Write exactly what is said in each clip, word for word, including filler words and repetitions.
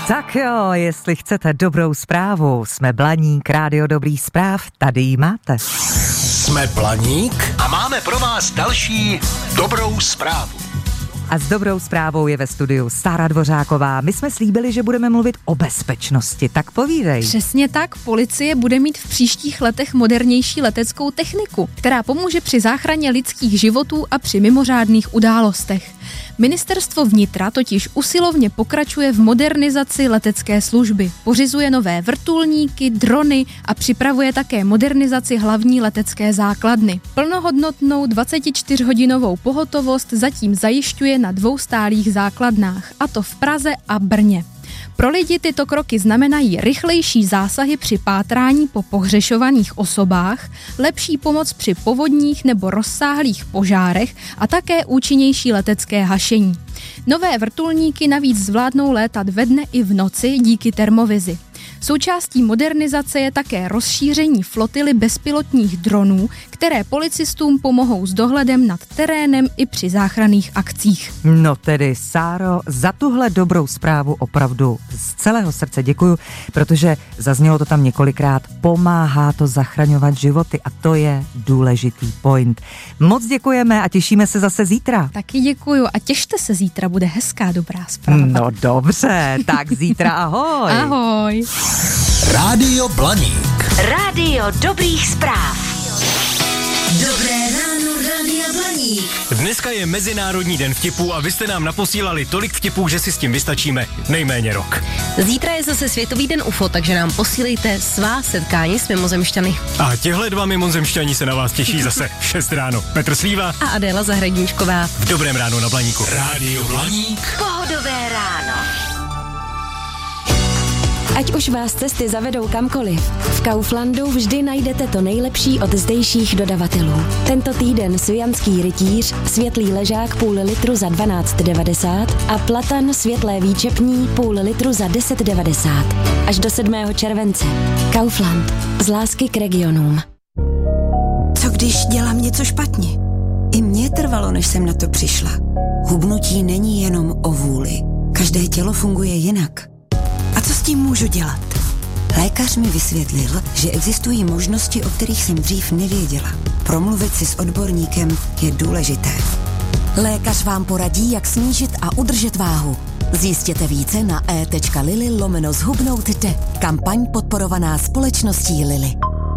Tak jo, jestli chcete dobrou zprávu, jsme Blaník, rádio dobrých zpráv, tady ji máte. Jsme Blaník a máme pro vás další dobrou zprávu. A s dobrou zprávou je ve studiu Sára Dvořáková. My jsme slíbili, že budeme mluvit o bezpečnosti, tak povídej. Přesně tak, policie bude mít v příštích letech modernější leteckou techniku, která pomůže při záchraně lidských životů a při mimořádných událostech. Ministerstvo vnitra totiž usilovně pokračuje v modernizaci letecké služby. Pořizuje nové vrtulníky, drony a připravuje také modernizaci hlavní letecké základny. Plnohodnotnou dvacetičtyřhodinovou pohotovost zatím zajišťuje na dvou stálých základnách, a to v Praze a Brně. Pro lidi tyto kroky znamenají rychlejší zásahy při pátrání po pohřešovaných osobách, lepší pomoc při povodních nebo rozsáhlých požárech a také účinnější letecké hašení. Nové vrtulníky navíc zvládnou létat ve dne i v noci díky termovizi. Součástí modernizace je také rozšíření flotily bezpilotních dronů, které policistům pomohou s dohledem nad terénem i při záchranných akcích. No tedy, Sáro, za tuhle dobrou zprávu opravdu z celého srdce děkuju, protože zaznělo to tam několikrát, pomáhá to zachraňovat životy a to je důležitý point. Moc děkujeme a těšíme se zase zítra. Taky děkuju a těšte se, zítra bude hezká dobrá zpráva. No dobře, tak zítra ahoj. Ahoj. Rádio Blaník. Rádio dobrých zpráv. Dobré ráno, Rádio Blaník. Dneska je Mezinárodní den vtipů a vy jste nám naposílali tolik vtipů, že si s tím vystačíme nejméně rok. Zítra je zase Světový den U F O, takže nám posílejte svá setkání s mimozemšťany. A těhle dva mimozemšťani se na vás těší zase v šest ráno. Petr Slíva A Adéla Zahradníčková. v Dobrém ráno na Blaníku. Rádio Blaník. Pohodové ráno. Ať už vás cesty zavedou kamkoliv, v Kauflandu vždy najdete to nejlepší od zdejších dodavatelů. Tento týden svijanský rytíř, světlý ležák půl litru za dvanáct devadesát a platan světlé výčepní půl litru za deset devadesát. Až do sedmého července. Kaufland. Z lásky k regionům. Co když dělám něco špatně? I mně trvalo, než jsem na to přišla. Hubnutí není jenom o vůli. Každé tělo funguje jinak. A co s tím můžu dělat? Lékař mi vysvětlil, že existují možnosti, o kterých jsem dřív nevěděla. Promluvit si s odborníkem je důležité. Lékař vám poradí, jak snížit a udržet váhu. Zjistěte více na e.lili lomeno zhubnout jde. Kampaň podporovaná společností Lili.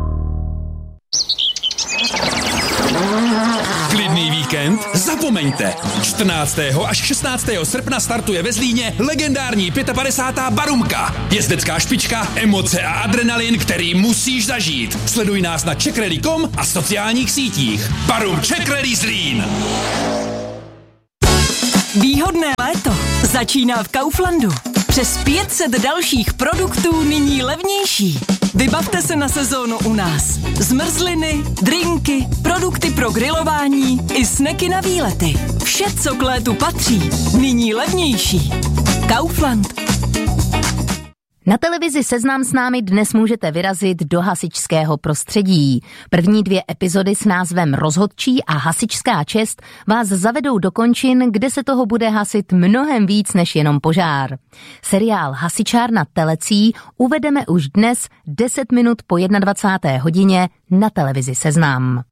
Klidný víkend? Zapomeňte! čtrnáctého až šestnáctého srpna startuje ve Zlíně legendární padesátá pátá Barumka. Jezdecká špička, emoce a adrenalin, který musíš zažít. Sleduj nás na czech rally tečka com a sociálních sítích. Barum Czech Rally Zlín. Výhodné léto začíná v Kauflandu. Přes pět set dalších produktů nyní levnější. Vybavte se na sezónu u nás. Zmrzliny, drinky, produkty pro grilování i sneky na výlety. Vše, co k létu patří, nyní levnější. Kaufland. Na televizi Seznam s námi dnes můžete vyrazit do hasičského prostředí. První dvě epizody s názvem Rozhodčí a Hasičská čest vás zavedou do končin, kde se toho bude hasit mnohem víc než jenom požár. Seriál Hasičárna Telecí uvedeme už dnes deset minut po dvacáté jedné hodině na televizi Seznam.